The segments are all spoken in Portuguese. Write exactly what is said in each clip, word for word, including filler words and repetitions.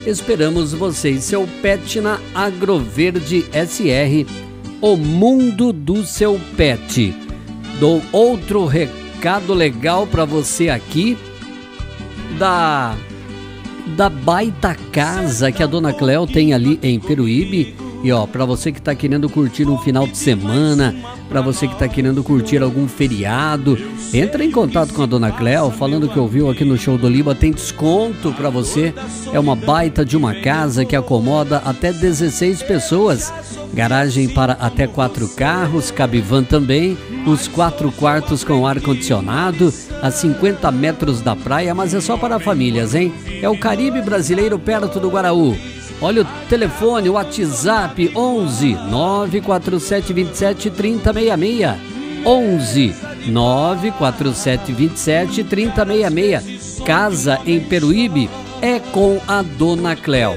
Esperamos você e seu pet na Agroverde S R, o mundo do seu pet. Dou outro recado legal para você aqui da, da baita casa que a Dona Cléo tem ali em Peruíbe. E ó, para você que tá querendo curtir um final de semana, para você que tá querendo curtir algum feriado, entra em contato com a Dona Cléo, falando que ouviu aqui no Show do Liba, tem desconto para você. É uma baita de uma casa que acomoda até dezesseis pessoas, garagem para até quatro carros, cabe van também, os quatro quartos com ar-condicionado, a cinquenta metros da praia, mas é só para famílias, hein? É o Caribe brasileiro perto do Guaraú. Olha o telefone, o WhatsApp, onze nove quatro sete dois sete três zero seis seis. onze nove quatro sete dois sete três zero seis seis. Casa em Peruíbe é com a Dona Cléo.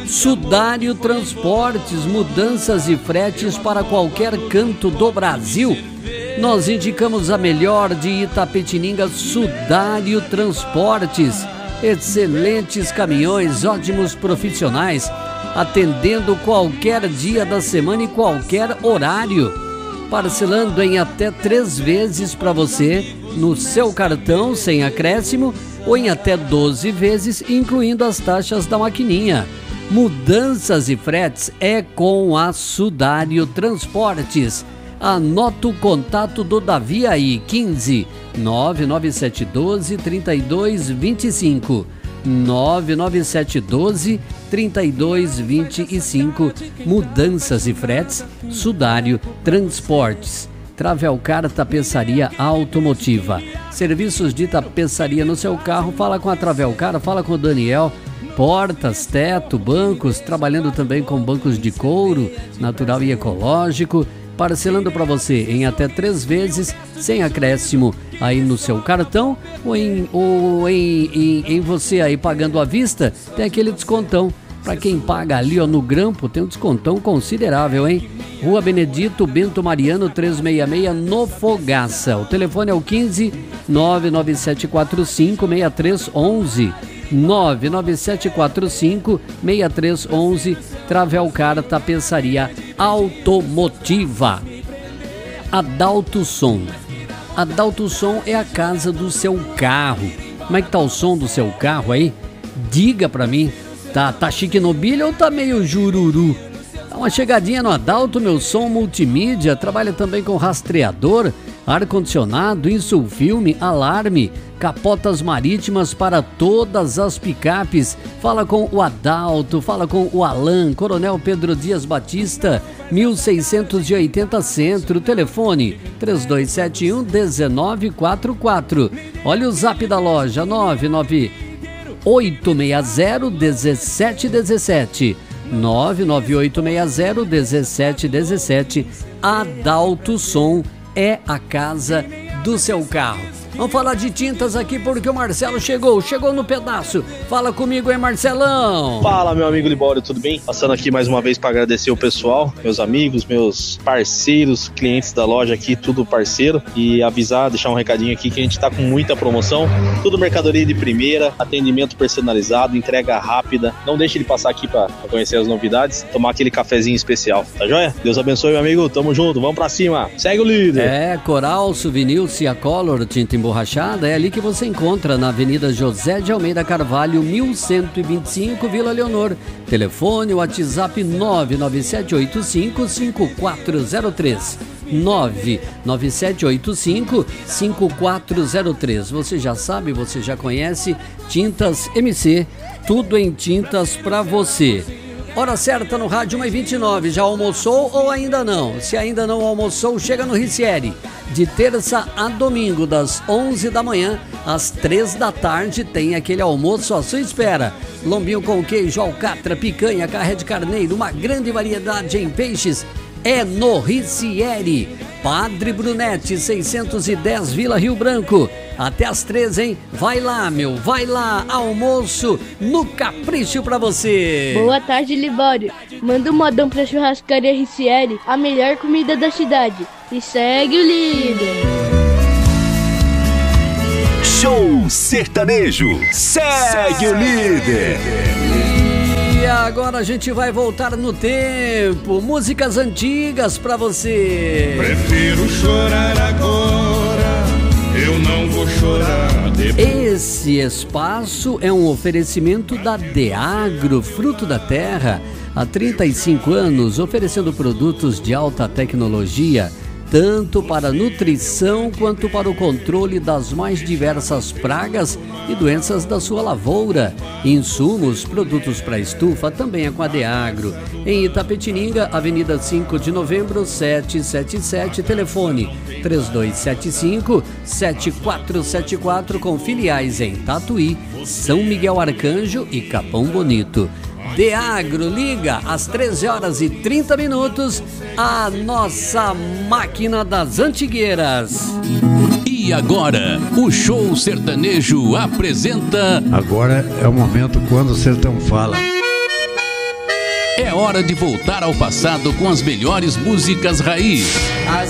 Sudário Transportes, mudanças e fretes para qualquer canto do Brasil. Nós indicamos a melhor de Itapetininga, Sudário Transportes. Excelentes caminhões, ótimos profissionais, atendendo qualquer dia da semana e qualquer horário, parcelando em até três vezes para você no seu cartão sem acréscimo ou em até doze vezes, incluindo as taxas da maquininha. Mudanças e fretes é com a Sudário Transportes. Anota o contato do Davi aí, quinze nove nove sete um dois três dois dois cinco, nove nove sete um dois três dois dois cinco. Mudanças e fretes, Sudário Transportes. Travelcar Tapeçaria Automotiva. Serviços de tapeçaria no seu carro, fala com a Travelcar, fala com o Daniel. Portas, teto, bancos, trabalhando também com bancos de couro, natural e ecológico, parcelando para você em até três vezes, sem acréscimo aí no seu cartão, ou em, ou em, em, em você aí pagando à vista, tem aquele descontão. Para quem paga ali ó, no grampo, tem um descontão considerável, hein? Rua Benedito Bento Mariano trezentos e sessenta e seis, no Fogaça. O telefone é o quinze nove nove sete quatro cinco seis três um um, nove nove sete quatro cinco seis três um um. Travelcar Tapeçaria Automotiva. Adalto Som. Adalto Som é a casa do seu carro. Como é que tá o som do seu carro aí? Diga pra mim. Tá, tá chique no bilho ou tá meio jururu? Dá uma chegadinha no Adalto, meu som multimídia. Trabalha também com rastreador, ar-condicionado, insulfilme, alarme, capotas marítimas para todas as picapes. Fala com o Adalto, fala com o Alan, Coronel Pedro Dias Batista, mil seiscentos e oitenta Centro, telefone três dois sete um um nove quatro quatro. Olha o zap da loja, nove nove oito seis zero um sete um sete, nove nove oito seis zero um sete um sete. Adalto Som é a casa do seu carro. Vamos falar de tintas aqui porque o Marcelo chegou, chegou no pedaço. Fala comigo aí, Marcelão. Fala, meu amigo Libório, tudo bem? Passando aqui mais uma vez para agradecer o pessoal, meus amigos, meus parceiros, clientes da loja aqui, tudo parceiro. E avisar, deixar um recadinho aqui que a gente tá com muita promoção. Tudo mercadoria de primeira, atendimento personalizado, entrega rápida. Não deixe de passar aqui para conhecer as novidades, tomar aquele cafezinho especial, tá joia? Deus abençoe, meu amigo, tamo junto, vamos pra cima. Segue o líder. É, Coral, Souvenir, Cia Color, tinta em borrachada, é ali que você encontra na Avenida José de Almeida Carvalho, mil cento e vinte e cinco, Vila Leonor. Telefone, WhatsApp nove nove sete oito cinco cinco quatro zero três. nove nove sete oito cinco cinco quatro zero três. Você já sabe, você já conhece, Tintas M C, tudo em tintas pra você. Hora certa no rádio, uma e vinte e nove. Já almoçou ou ainda não? Se ainda não almoçou, chega no Ricieri. De terça a domingo, das onze da manhã às três da tarde, tem aquele almoço à sua espera. Lombinho com queijo, alcatra, picanha, carré de carneiro, uma grande variedade em peixes. É no Ricieri. Padre Brunete, seiscentos e dez, Vila Rio Branco. Até às três, hein? Vai lá, meu, vai lá. Almoço no capricho pra você. Boa tarde, Libório. Manda um modão pra churrascaria Ricieri, a melhor comida da cidade. E segue o líder. Show sertanejo. Segue o líder. agora a gente vai voltar no tempo. Músicas antigas pra você. Prefiro chorar agora, eu não vou chorar depois. Esse espaço é um oferecimento da Deagro, fruto da terra. Há trinta e cinco anos, oferecendo produtos de alta tecnologia, tanto para nutrição quanto para o controle das mais diversas pragas e doenças da sua lavoura. Insumos, produtos para estufa também é com a Deagro. Em Itapetininga, Avenida cinco de Novembro, setecentos e setenta e sete, telefone três dois sete cinco, sete quatro sete quatro, com filiais em Tatuí, São Miguel Arcanjo e Capão Bonito. Deagro, liga às treze horas e trinta minutos, a nossa máquina das antigueiras. E agora, o Show Sertanejo apresenta... Agora é o momento quando o sertão fala. É hora de voltar ao passado com as melhores músicas raiz.